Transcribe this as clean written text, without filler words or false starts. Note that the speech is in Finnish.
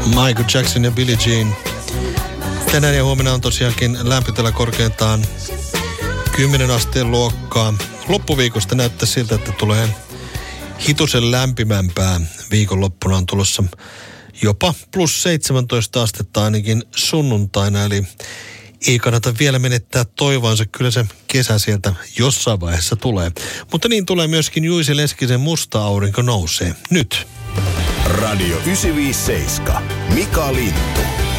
Michael Jackson ja Billie Jean. Tänään ja huomenna on tosiaankin lämpötila korkeintaan 10 asteen luokkaa. Loppuviikosta näyttää siltä, että tulee hitusen lämpimämpää. Viikonloppuna on tulossa jopa plus 17 astetta ainakin sunnuntaina, eli ei kannata vielä menettää toivoansa. Kyllä se kesä sieltä jossain vaiheessa tulee. Mutta niin tulee myöskin Juice Leskisen Musta aurinko nousee. Nyt. Radio 957. Mika Lintu.